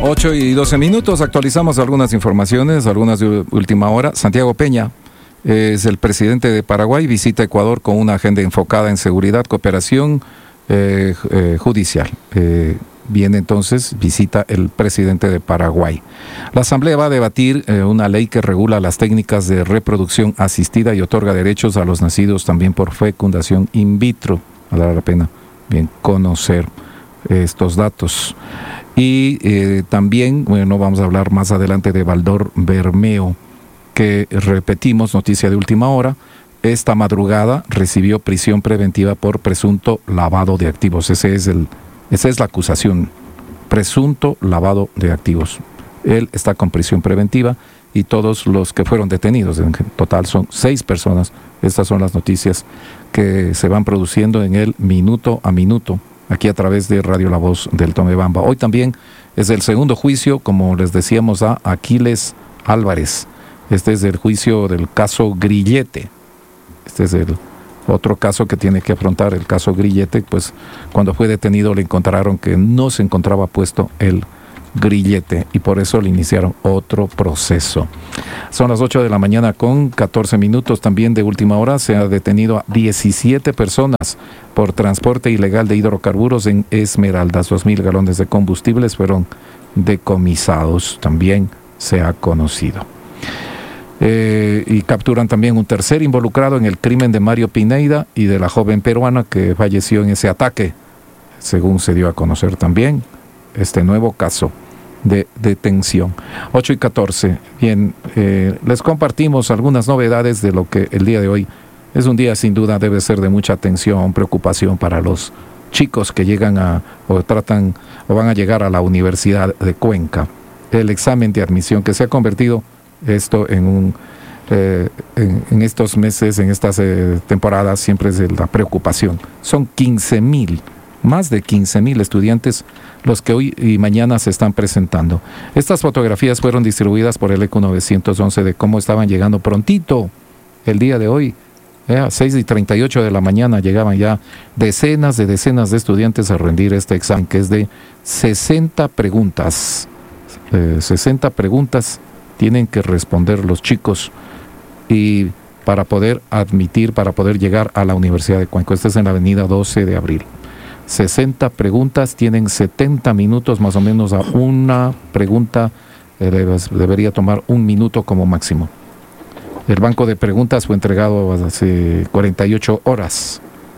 8:12. Actualizamos algunas informaciones, algunas de última hora. Santiago Peña es el presidente de Paraguay, visita Ecuador con una agenda enfocada en seguridad, cooperación judicial. Viene entonces, visita el presidente de Paraguay. La Asamblea va a debatir una ley que regula las técnicas de reproducción asistida y otorga derechos a los nacidos también por fecundación in vitro. Vale la pena bien conocer estos datos. Y también, bueno, vamos a hablar más adelante de Baldor Bermeo, que repetimos, noticia de última hora, esta madrugada recibió prisión preventiva por presunto lavado de activos. Esa es la acusación, presunto lavado de activos. Él está con prisión preventiva y todos los que fueron detenidos, en total son 6 personas. Estas son las noticias que se van produciendo en el minuto a minuto, aquí a través de Radio La Voz del Tomebamba. Hoy también es el segundo juicio, como les decíamos, a Aquiles Álvarez. Este es el juicio del caso Grillete. Este es el otro caso que tiene que afrontar, el caso Grillete. Pues cuando fue detenido le encontraron que no se encontraba puesto el grillete y por eso le iniciaron otro proceso. Son las 8 de la mañana con 14 minutos. También de última hora se ha detenido a 17 personas por transporte ilegal de hidrocarburos en Esmeraldas. 2,000 galones de combustibles fueron decomisados, también se ha conocido. Y capturan también un tercer involucrado en el crimen de Mario Pineida y de la joven peruana que falleció en ese ataque, según se dio a conocer también este nuevo caso de detención. 8:14. Bien, les compartimos algunas novedades de lo que el día de hoy es un día sin duda debe ser de mucha atención, preocupación para los chicos que llegan o van a llegar a la Universidad de Cuenca. El examen de admisión que se ha convertido esto en estos meses, en estas temporadas, siempre es de la preocupación. Son 15,000, más de 15,000 estudiantes los que hoy y mañana se están presentando. Estas fotografías fueron distribuidas por el ECU 911 de cómo estaban llegando prontito el día de hoy. A 6:38 de la mañana llegaban ya decenas de estudiantes a rendir este examen, que es de 60 preguntas. 60 preguntas tienen que responder los chicos y para poder llegar a la Universidad de Cuenca. Esta es en la avenida 12 de abril. 60 preguntas, tienen 70 minutos más o menos a una pregunta, debería tomar 1 minuto como máximo. El banco de preguntas fue entregado hace 48 horas.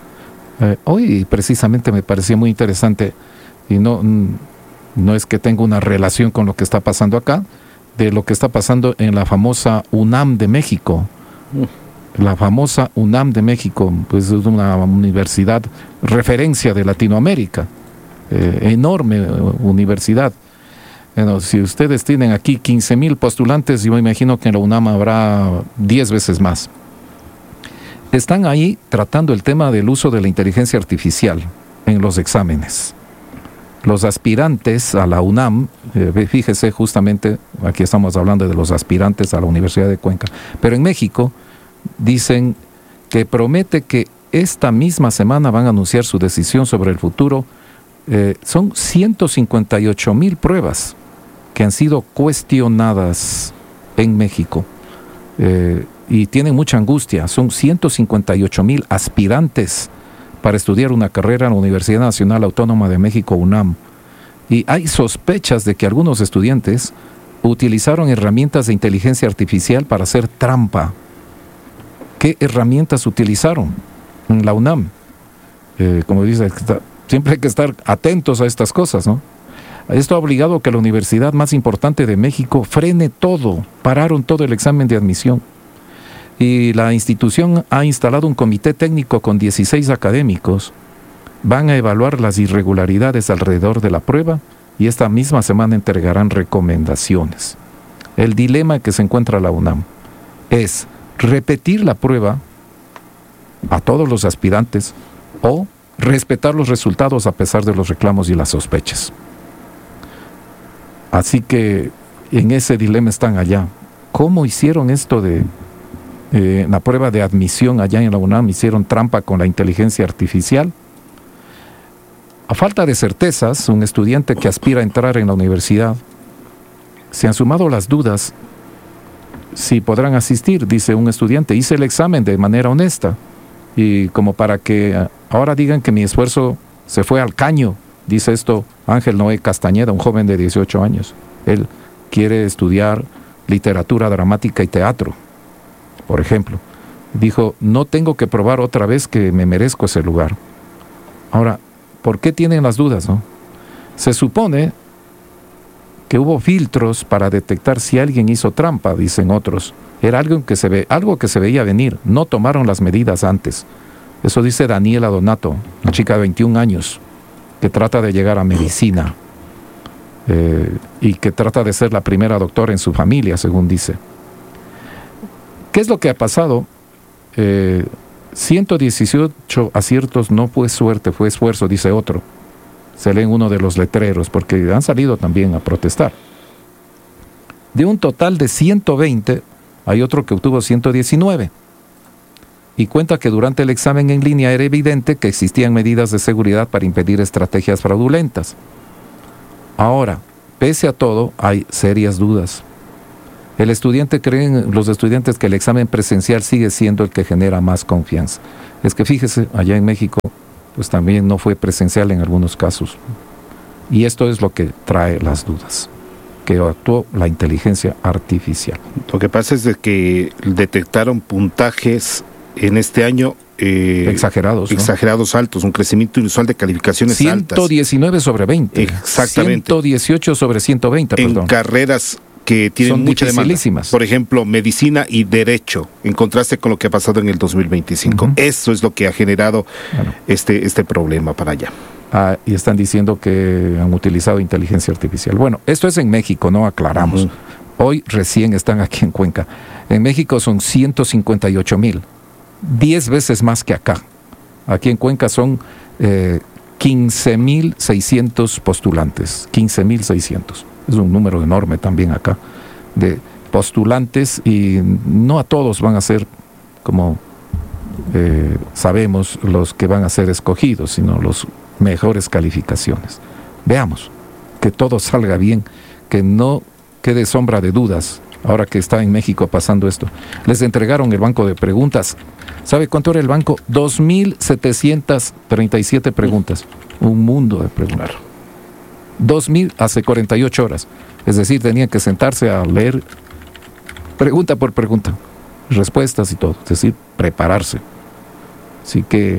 Hoy precisamente me parecía muy interesante, y no es que tenga una relación con lo que está pasando acá, de lo que está pasando en la famosa UNAM de México. La famosa UNAM de México, pues es una universidad referencia de Latinoamérica, enorme universidad. Bueno, si ustedes tienen aquí 15,000 postulantes, yo me imagino que en la UNAM habrá 10 veces más. Están ahí tratando el tema del uso de la inteligencia artificial en los exámenes. Los aspirantes a la UNAM, fíjese justamente, aquí estamos hablando de los aspirantes a la Universidad de Cuenca, pero en México dicen que promete que esta misma semana van a anunciar su decisión sobre el futuro. Son 158,000 pruebas que han sido cuestionadas en México y tienen mucha angustia. Son 158,000 aspirantes para estudiar una carrera en la Universidad Nacional Autónoma de México, UNAM. Y hay sospechas de que algunos estudiantes utilizaron herramientas de inteligencia artificial para hacer trampa. ¿Qué herramientas utilizaron en la UNAM? Como dice, siempre hay que estar atentos a estas cosas, ¿no? Esto ha obligado a que la universidad más importante de México frene todo, pararon todo el examen de admisión. Y la institución ha instalado un comité técnico con 16 académicos. Van a evaluar las irregularidades alrededor de la prueba y esta misma semana entregarán recomendaciones. El dilema que se encuentra la UNAM es repetir la prueba a todos los aspirantes o respetar los resultados a pesar de los reclamos y las sospechas. Así que en ese dilema están allá. ¿Cómo hicieron esto de la prueba de admisión allá en la UNAM? Hicieron trampa con la inteligencia artificial. A falta de certezas, un estudiante que aspira a entrar en la universidad se han sumado las dudas si podrán asistir, dice un estudiante. Hice el examen de manera honesta y como para que ahora digan que mi esfuerzo se fue al caño, dice esto Ángel Noé Castañeda, un joven de 18 años. Él quiere estudiar literatura dramática y teatro, por ejemplo. Dijo, no tengo que probar otra vez que me merezco ese lugar. Ahora, ¿por qué tienen las dudas, no? Se supone que hubo filtros para detectar si alguien hizo trampa, dicen otros. Era algo que se veía venir. No tomaron las medidas antes. Eso dice Daniela Donato, una chica de 21 años, que trata de llegar a medicina y que trata de ser la primera doctora en su familia, según dice. ¿Qué es lo que ha pasado? 118 aciertos no fue suerte, fue esfuerzo, dice otro. Se lee en uno de los letreros, porque han salido también a protestar. De un total de 120, hay otro que obtuvo 119. Y cuenta que durante el examen en línea era evidente que existían medidas de seguridad para impedir estrategias fraudulentas. Ahora, pese a todo, hay serias dudas. Los estudiantes creen que el examen presencial sigue siendo el que genera más confianza. Es que fíjese, allá en México, pues también no fue presencial en algunos casos. Y esto es lo que trae las dudas, que actuó la inteligencia artificial. Lo que pasa es de que detectaron puntajes en este año exagerados, ¿no? Exagerados altos, un crecimiento inusual de calificaciones 119 altas. sobre 20. Exactamente. 118 sobre 120, en perdón. carreras que tienen mucha demanda. Por ejemplo, medicina y derecho, en contraste con lo que ha pasado en el 2025. Eso es lo que ha generado este problema para allá. Y están diciendo que han utilizado inteligencia artificial. Bueno, esto es en México, no aclaramos. Hoy recién están aquí en Cuenca. En México son 158,000, 10 veces más que acá. Aquí en Cuenca son 15,600 postulantes, 15,600. Es un número enorme también acá de postulantes y no a todos van a ser, como sabemos, los que van a ser escogidos, sino los mejores calificaciones. Veamos, que todo salga bien, que no quede sombra de dudas. Ahora que está en México pasando esto, les entregaron el banco de preguntas. ¿Sabe cuánto era el banco? 2,737 preguntas. Un mundo de preguntas. 2,000 hace 48 horas. Es decir, tenían que sentarse a leer pregunta por pregunta, respuestas y todo. Es decir, prepararse. Así que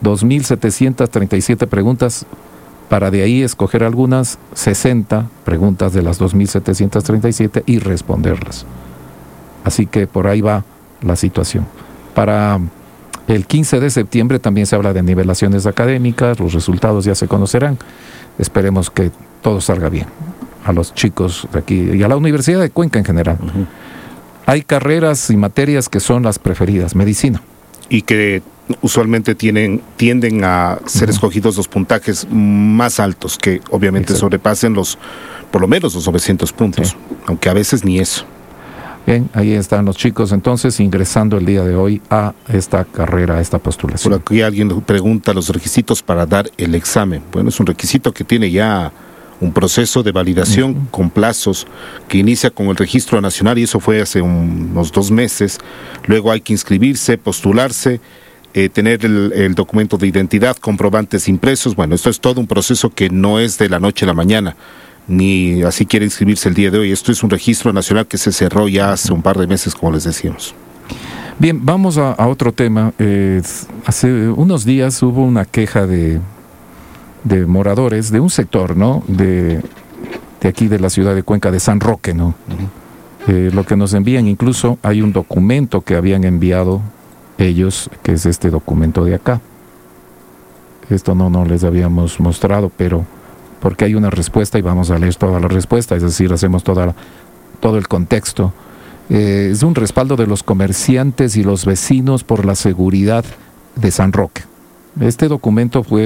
2,737 preguntas, para de ahí escoger algunas 60 preguntas de las 2,737 y responderlas. Así que por ahí va la situación. Para el 15 de septiembre también se habla de nivelaciones académicas, los resultados ya se conocerán. Esperemos que todo salga bien a los chicos de aquí y a la Universidad de Cuenca en general. Hay carreras y materias que son las preferidas, medicina. Y que usualmente tienden a ser escogidos los puntajes más altos, que obviamente sobrepasen por lo menos los 900 puntos, aunque a veces ni eso. Bien, ahí están los chicos entonces ingresando el día de hoy a esta carrera, a esta postulación. Por aquí alguien pregunta los requisitos para dar el examen. Bueno, es un requisito que tiene ya un proceso de validación con plazos que inicia con el registro nacional, y eso fue hace unos 2 meses. Luego hay que inscribirse, postularse, tener el documento de identidad, comprobantes impresos. Bueno, esto es todo un proceso que no es de la noche a la mañana, ni así quiere inscribirse el día de hoy. Esto es un registro nacional que se cerró ya hace un par de meses, como les decíamos. Bien, vamos a otro tema. Hace unos días hubo una queja de moradores de un sector, ¿no? De aquí de la ciudad de Cuenca, de San Roque, ¿no? Lo que nos envían, incluso hay un documento que habían enviado ellos, que es este documento de acá. Esto no les habíamos mostrado, pero porque hay una respuesta y vamos a leer toda la respuesta, es decir, hacemos todo el contexto. Es un respaldo de los comerciantes y los vecinos por la seguridad de San Roque. Este documento fue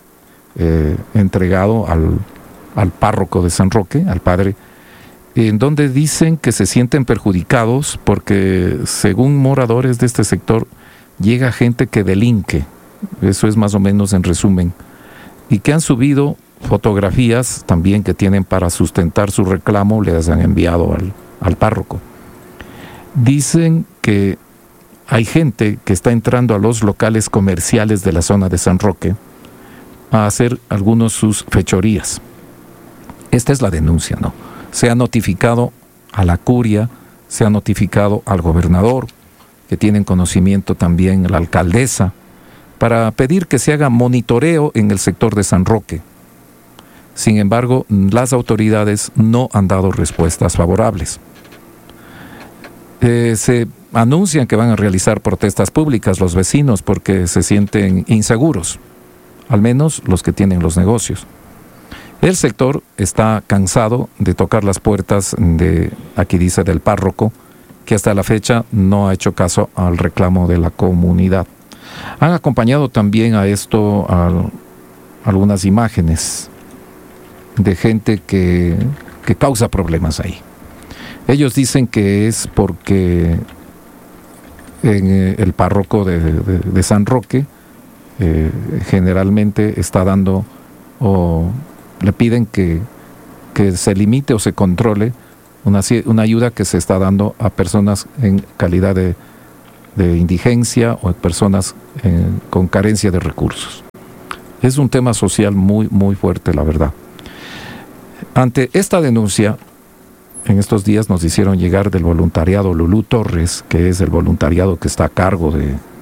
entregado al párroco de San Roque, al padre, en donde dicen que se sienten perjudicados porque, según moradores de este sector, llega gente que delinque, eso es más o menos en resumen, y que han subido fotografías también que tienen para sustentar su reclamo, les han enviado al párroco. Dicen que hay gente que está entrando a los locales comerciales de la zona de San Roque a hacer algunos sus fechorías. Esta es la denuncia, ¿no? Se ha notificado a la curia, se ha notificado al gobernador, que tienen conocimiento también la alcaldesa, para pedir que se haga monitoreo en el sector de San Roque. Sin embargo, las autoridades no han dado respuestas favorables. Se anuncian que van a realizar protestas públicas los vecinos porque se sienten inseguros, al menos los que tienen los negocios. El sector está cansado de tocar las puertas aquí dice, del párroco, que hasta la fecha no ha hecho caso al reclamo de la comunidad. Han acompañado también a esto algunas imágenes de gente que causa problemas ahí. Ellos dicen que es porque en el párroco de San Roque generalmente está dando o le piden que se limite o se controle una ayuda que se está dando a personas en calidad de indigencia o personas con carencia de recursos. Es un tema social muy, muy fuerte, la verdad. Ante esta denuncia, en estos días nos hicieron llegar del voluntariado Lulú Torres, que es el voluntariado que está a cargo